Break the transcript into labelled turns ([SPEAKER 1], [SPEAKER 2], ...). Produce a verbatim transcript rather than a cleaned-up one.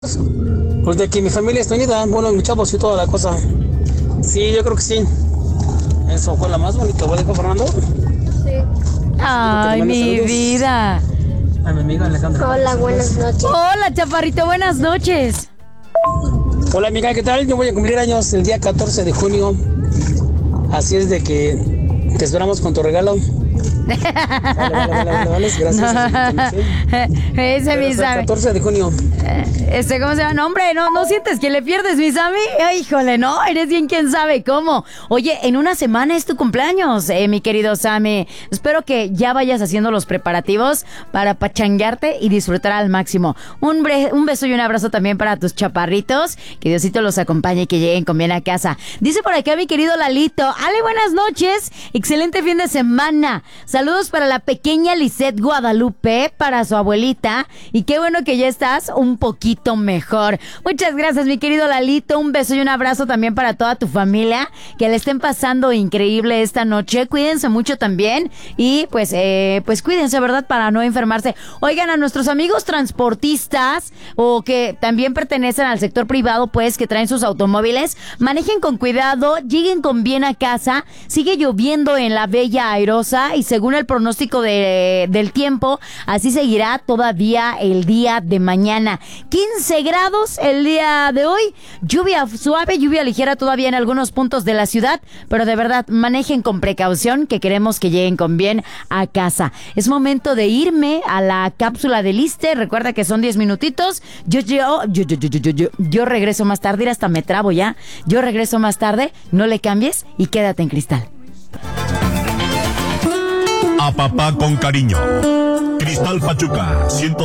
[SPEAKER 1] Pues de que mi familia está unida, bueno, mis chavos y toda la cosa. Sí, yo creo que sí. Eso fue la más bonita, ¿vale, Fernando?
[SPEAKER 2] Sí.
[SPEAKER 3] Ay, mi saludos vida.
[SPEAKER 1] A mi amiga Alejandra.
[SPEAKER 2] Hola, buenas noches.
[SPEAKER 3] Hola, chaparrito, buenas noches.
[SPEAKER 1] Hola, amiga, ¿qué tal? Yo voy a cumplir años el día catorce de junio. Así es de que te esperamos con tu regalo. Vale, vale, vale, vale, vale. Gracias.
[SPEAKER 3] No. Ese mi Sammy.
[SPEAKER 1] catorce de junio.
[SPEAKER 3] Este, ¿cómo se llama? No, hombre, no, no sientes que le pierdes, mi Sammy. Ay, híjole, no, eres bien quién sabe cómo. Oye, en una semana es tu cumpleaños, eh, mi querido Sammy. Espero que ya vayas haciendo los preparativos para pachanguearte y disfrutar al máximo. Un, bre- un beso y un abrazo también para tus chaparritos. Que Diosito los acompañe y que lleguen con bien a casa. Dice por acá mi querido Lalito. Ale, buenas noches. Excelente fin de semana. Saludos para la pequeña Lisette Guadalupe, para su abuelita. Y qué bueno que ya estás un poquito mejor. Muchas gracias, mi querido Lalito. Un beso y un abrazo también para toda tu familia. Que le estén pasando increíble esta noche. Cuídense mucho también. Y pues, eh, pues cuídense, ¿verdad? Para no enfermarse. Oigan, a nuestros amigos transportistas o que también pertenecen al sector privado, pues, que traen sus automóviles, manejen con cuidado, lleguen con bien a casa. Sigue lloviendo en la Bella Airosa y según el pronóstico de, del tiempo, así seguirá todavía el día de mañana. quince grados el día de hoy, lluvia suave, lluvia ligera todavía en algunos puntos de la ciudad, pero de verdad, manejen con precaución, que queremos que lleguen con bien a casa. Es momento de irme a la cápsula del Iste. Recuerda que son diez minutitos. Yo, yo, yo, yo, yo, yo, yo, yo, yo regreso más tarde, hasta me trabo ya. Yo regreso más tarde, no le cambies y quédate en Cristal.
[SPEAKER 4] A papá con cariño. Cristal Pachuca, ciento